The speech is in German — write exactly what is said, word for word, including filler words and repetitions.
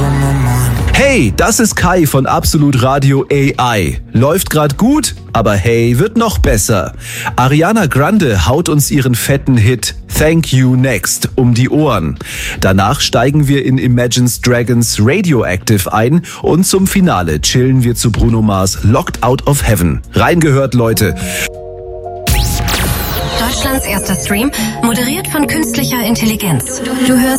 Hey, das ist Kai von Absolut Radio A I. Läuft grad gut, aber hey, wird noch besser. Ariana Grande haut uns ihren fetten Hit Thank You Next um die Ohren. Danach steigen wir in Imagine Dragons Radioactive ein und zum Finale chillen wir zu Bruno Mars Locked Out of Heaven. Reingehört, Leute. Deutschlands erster Stream, moderiert von künstlicher Intelligenz. Du hörst